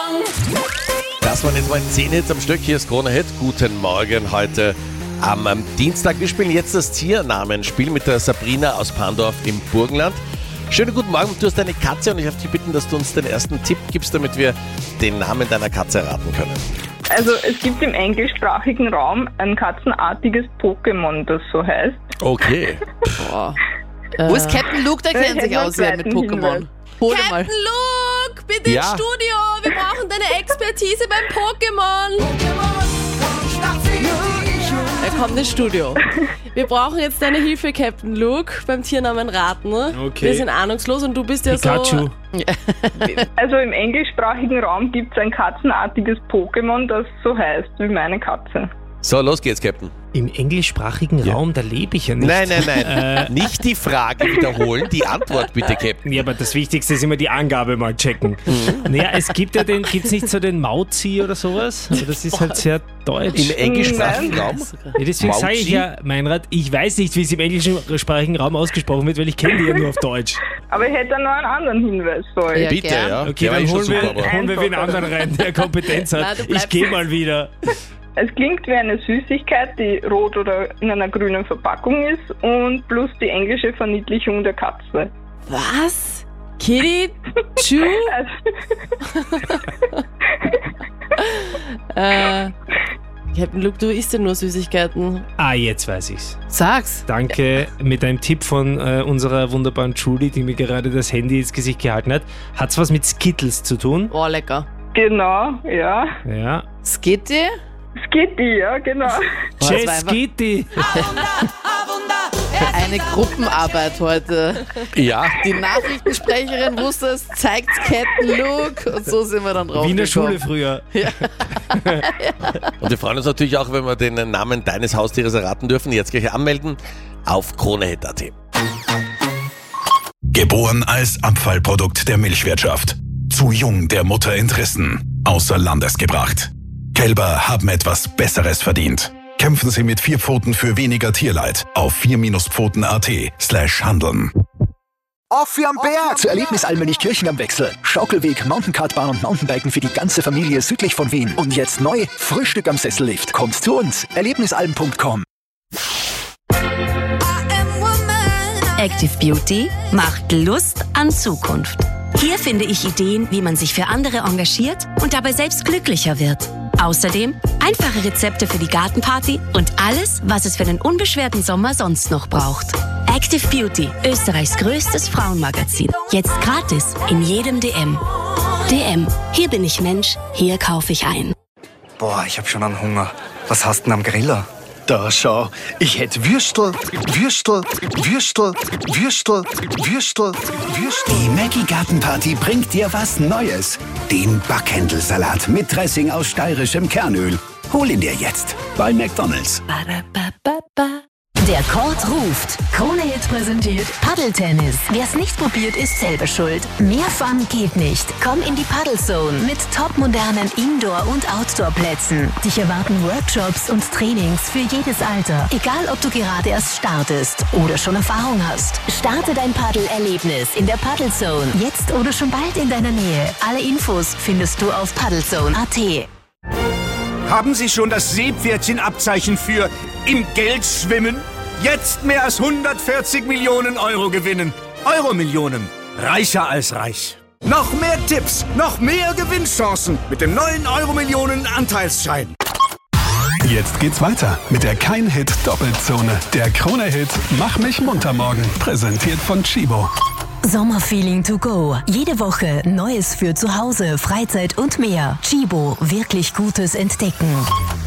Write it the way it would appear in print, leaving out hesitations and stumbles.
Das waren jetzt mal 10 Hits am Stück. Hier ist Krone-Hit. Guten Morgen heute am Dienstag. Wir spielen jetzt das Tiernamenspiel mit der Sabrina aus Pandorf im Burgenland. Schönen guten Morgen. Du hast eine Katze und ich darf dich bitten, dass du uns den ersten Tipp gibst, damit wir den Namen deiner Katze erraten können. Also es gibt im englischsprachigen Raum ein katzenartiges Pokémon, das so heißt. Okay. Boah. Wo ist Captain Luke? Der kennt sich aus hier mit Pokémon. Hol mal. Captain Luke, bitte ins Studio. Wir brauchen deine Expertise beim Pokémon. Er kommt ins Studio. Wir brauchen jetzt deine Hilfe, Captain Luke, beim Tiernamen raten. Okay. Wir sind ahnungslos und du bist ja Pikachu. Also im englischsprachigen Raum gibt es ein katzenartiges Pokémon, das so heißt wie meine Katze. So, los geht's, Captain. Im englischsprachigen Raum, da lebe ich ja nicht. Nein. Nicht die Frage wiederholen, die Antwort bitte, Captain. Ja, aber das Wichtigste ist immer die Angabe mal checken. Naja, es gibt ja gibt's nicht so den Mauzi oder sowas? Aber das ist halt sehr deutsch. Im englischsprachigen Raum? Ja, deswegen sage ich ja, Meinrad, ich weiß nicht, wie es im englischsprachigen Raum ausgesprochen wird, weil ich kenne die ja nur auf Deutsch. Aber ich hätte noch einen anderen Hinweis für euch. Ja, Bitte, gern. ja. Okay, Der war dann schon holen wir, super, aber- holen wir wen anderen rein, der Kompetenz hat. Nein, du Ich bleibst gehe mal wieder. Es klingt wie eine Süßigkeit, die rot oder in einer grünen Verpackung ist und plus die englische Verniedlichung der Katze. Was? Kitty? Chu? Captain Luke, du isst ja nur Süßigkeiten. Ah, jetzt weiß ich's. Sag's. Danke, mit einem Tipp von unserer wunderbaren Julie, die mir gerade das Handy ins Gesicht gehalten hat. Hat's was mit Skittles zu tun? Oh, lecker. Genau, ja. Ja. Skitty? Skitty, ja, genau. das war Jess einfach- Kitty. Eine Gruppenarbeit heute. Ja, Die Nachrichtensprecherin wusste es, zeigt Captain Luke und so sind wir dann drauf Wie in der gekommen. Schule früher. und wir freuen uns natürlich auch, wenn wir den Namen deines Haustieres erraten dürfen. Jetzt gleich anmelden auf kronehit.at. Geboren als Abfallprodukt der Milchwirtschaft. Zu jung der Mutter entrissen. Außer Landes gebracht. Kälber haben etwas Besseres verdient. Kämpfen Sie mit 4 Pfoten für weniger Tierleid auf 4-Pfoten.at/handeln. Auf wie am Berg! Zur Erlebnis Allmönchkirchen am Wechsel. Schaukelweg, Mountainkartbahn und Mountainbiken für die ganze Familie südlich von Wien. Und jetzt neu, Frühstück am Sessellift. Kommt zu uns. Erlebnisalm.com. Active Beauty macht Lust an Zukunft. Hier finde ich Ideen, wie man sich für andere engagiert und dabei selbst glücklicher wird. Außerdem einfache Rezepte für die Gartenparty und alles, was es für den unbeschwerten Sommer sonst noch braucht. Active Beauty, Österreichs größtes Frauenmagazin. Jetzt gratis in jedem DM. DM, hier bin ich Mensch, hier kaufe ich ein. Boah, ich hab schon einen Hunger. Was hast denn am Griller? Da schau, ich hätte Würstel. Die Maggi Gartenparty bringt dir was Neues. Den Backhändelsalat mit Dressing aus steirischem Kernöl. Hol ihn dir jetzt bei McDonald's. Der Court ruft. Krone-Hit präsentiert Paddeltennis. Wer's nicht probiert, ist selber schuld. Mehr Fun geht nicht. Komm in die Paddlezone mit topmodernen Indoor- und Outdoor-Plätzen. Dich erwarten Workshops und Trainings für jedes Alter. Egal, ob du gerade erst startest oder schon Erfahrung hast. Starte dein Paddelerlebnis in der Paddlezone. Jetzt oder schon bald in deiner Nähe. Alle Infos findest du auf paddlezone.at. Haben Sie schon das Seepferdchenabzeichen für im Geld schwimmen? Jetzt mehr als 140 Millionen Euro gewinnen. Euromillionen. Reicher als reich. Noch mehr Tipps, noch mehr Gewinnchancen mit dem neuen Euromillionen Anteilsschein. Jetzt geht's weiter mit der Kein-Hit-Doppelzone. Der Krone-Hit Mach mich munter morgen. Präsentiert von Chibo. Sommerfeeling to go. Jede Woche Neues für zu Hause, Freizeit und mehr. Chibo, wirklich Gutes entdecken.